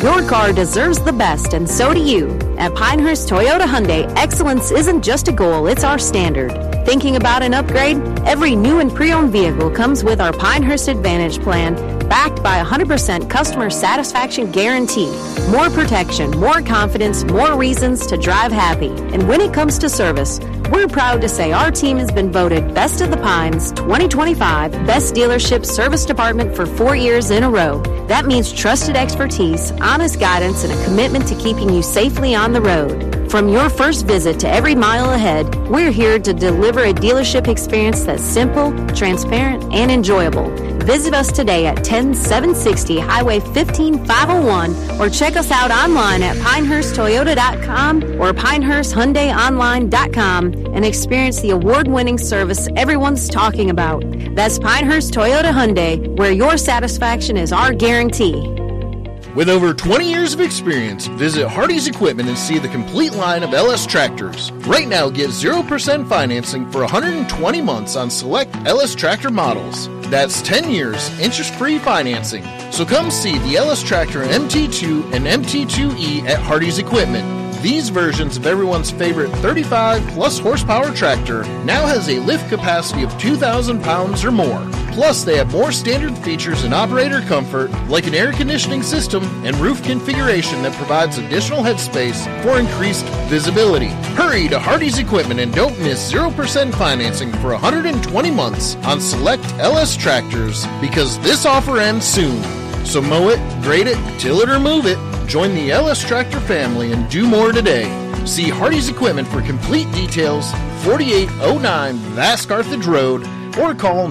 Your car deserves the best, and so do you. At Pinehurst Toyota Hyundai, excellence isn't just a goal, it's our standard. Thinking about an upgrade? Every new and pre-owned vehicle comes with our Pinehurst Advantage plan, backed by 100% customer satisfaction guarantee. More protection, more confidence, more reasons to drive happy. And when it comes to service, we're proud to say our team has been voted Best of the Pines 2025 Best Dealership Service Department for 4 years in a row. That means trusted expertise, honest guidance, and a commitment to keeping you safely on the road. From your first visit to every mile ahead, we're here to deliver a dealership experience that's simple, transparent, and enjoyable. Visit us today at 10760 Highway 15501 or check us out online at pinehursttoyota.com or pinehursthyundaiονline.com and experience the award-winning service everyone's talking about. That's Pinehurst Toyota Hyundai, where your satisfaction is our guarantee. With over 20 years of experience, visit Hardy's Equipment and see the complete line of LS tractors. Right now, get 0% financing for 120 months on select LS tractor models. That's 10 years, interest-free financing. So come see the LS Tractor MT2 and MT2E at Hardy's Equipment. These versions of everyone's favorite 35-plus horsepower tractor now has a lift capacity of 2,000 pounds or more. Plus, they have more standard features and operator comfort, like an air conditioning system and roof configuration that provides additional headspace for increased visibility. Hurry to Hardy's Equipment and don't miss 0% financing for 120 months on select LS tractors, because this offer ends soon. So mow it, grade it, till it or move it. Join the LS Tractor family and do more today. See Hardy's Equipment for complete details, 4809 Vask Carthage Road, or call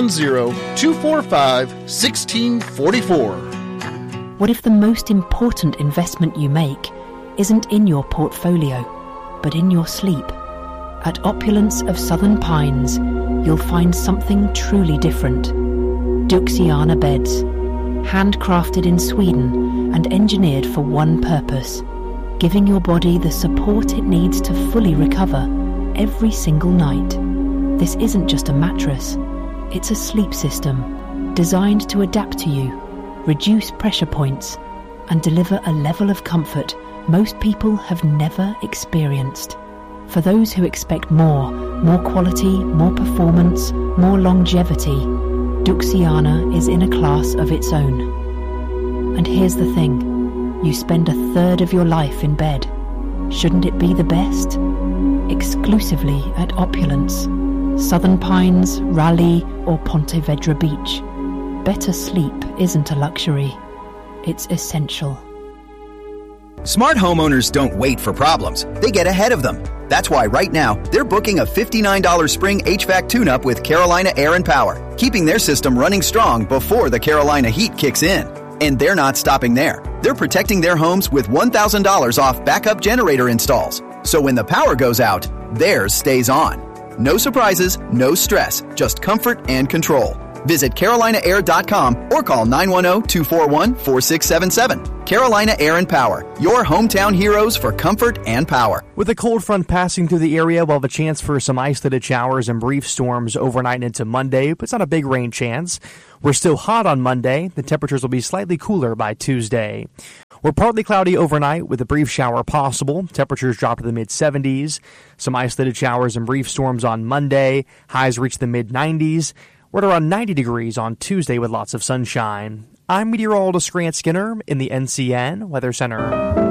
910-245-1644. What if the most important investment you make isn't in your portfolio, but in your sleep? At Opulence of Southern Pines, you'll find something truly different. Duxiana beds, handcrafted in Sweden and engineered for one purpose, giving your body the support it needs to fully recover every single night. This isn't just a mattress, it's a sleep system designed to adapt to you, reduce pressure points, and deliver a level of comfort most people have never experienced. For those who expect more quality, more performance, more longevity, Duxiana is in a class of its own. And here's the thing, you spend a third of your life in bed. Shouldn't it be the best? Exclusively at Opulence, Southern Pines, Raleigh, or Ponte Vedra Beach. Better sleep isn't a luxury, it's essential. Smart homeowners don't wait for problems, they get ahead of them. That's why right now, they're booking a $59 spring HVAC tune-up with Carolina Air and Power, keeping their system running strong before the Carolina heat kicks in. And they're not stopping there. They're protecting their homes with $1,000 off backup generator installs. So when the power goes out, theirs stays on. No surprises, no stress, just comfort and control. Visit CarolinaAir.com or call 910-241-4677. Carolina Air and Power, your hometown heroes for comfort and power. With a cold front passing through the area, we'll have a chance for some isolated showers and brief storms overnight and into Monday, but it's not a big rain chance. We're still hot on Monday. The temperatures will be slightly cooler by Tuesday. We're partly cloudy overnight with a brief shower possible. Temperatures drop to the mid-70s. Some isolated showers and brief storms on Monday. Highs reach the mid-90s. We're at around 90 degrees on Tuesday with lots of sunshine. I'm meteorologist Grant Skinner in the NCN Weather Center.